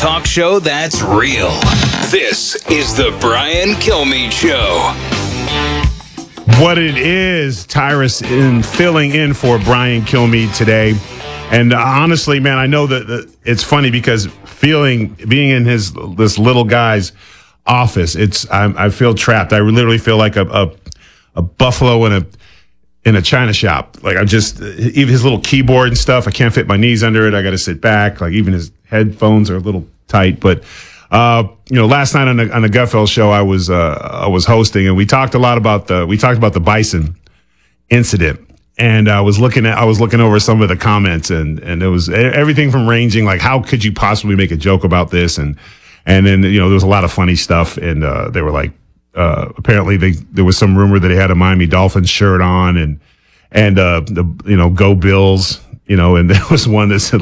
talk show that's real. This is the Brian Kilmeade Show. What it is, Tyrus filling in for Brian Kilmeade today. And honestly, man, I know that it's funny because being in this little guy's office, I feel trapped. I literally feel like a buffalo in a china shop. Like even his little keyboard and stuff, I can't fit my knees under it. I got to sit back. Like even his headphones are a little tight. But last night on the Gutfeld show, I was hosting, and we talked about the Bison incident. And I was looking over some of the comments, and it was everything from ranging like, how could you possibly make a joke about this? And then there was a lot of funny stuff, and they were like, apparently there was some rumor that he had a Miami Dolphins shirt on, and Go Bills, and there was one that said